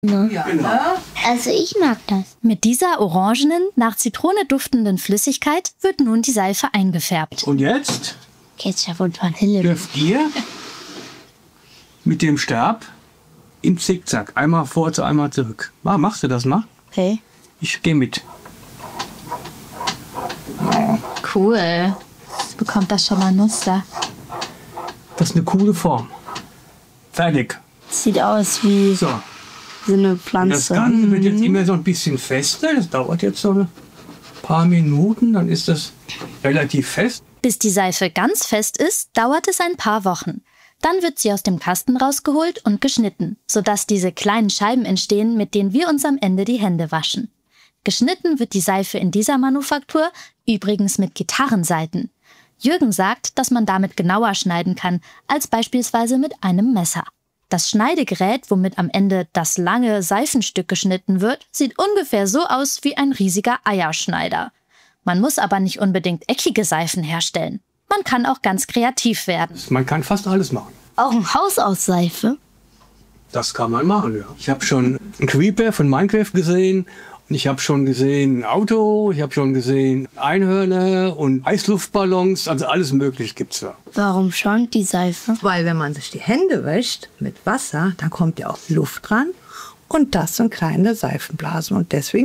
Ja, Genau. Also ich mag das. Mit dieser orangenen, nach Zitrone duftenden Flüssigkeit wird nun die Seife eingefärbt. Und jetzt Ketchup und Vanille. dürft ihr mit dem Stab im Zickzack einmal vor, einmal zurück. Machst du das mal? Okay. Ich gehe mit. Cool. Bekommt das schon mal ein Muster. Das ist eine coole Form. Fertig. Sieht aus wie So. so eine Das Pflanze. Ganze wird jetzt immer so ein bisschen fester. Das dauert jetzt so ein paar Minuten. Dann ist das relativ fest. Bis die Seife ganz fest ist, dauert es ein paar Wochen. Dann wird sie aus dem Kasten rausgeholt und geschnitten, sodass diese kleinen Scheiben entstehen, mit denen wir uns am Ende die Hände waschen. Geschnitten wird die Seife in dieser Manufaktur übrigens mit Gitarrensaiten. Jürgen sagt, dass man damit genauer schneiden kann, als beispielsweise mit einem Messer. Das Schneidegerät, womit am Ende das lange Seifenstück geschnitten wird, sieht ungefähr so aus wie ein riesiger Eierschneider. Man muss aber nicht unbedingt eckige Seifen herstellen. Man kann auch ganz kreativ werden. Man kann fast alles machen. Auch ein Haus aus Seife. Das kann man machen, ja. Ich habe schon einen Creeper von Minecraft gesehen. Und ich habe schon gesehen ein Auto. Ich habe schon gesehen Einhörner und Eisluftballons. Also alles Mögliche gibt's da. Warum schäumt die Seife? Weil wenn man sich die Hände wäscht mit Wasser, dann kommt ja auch Luft dran und das sind kleine Seifenblasen. Und deswegen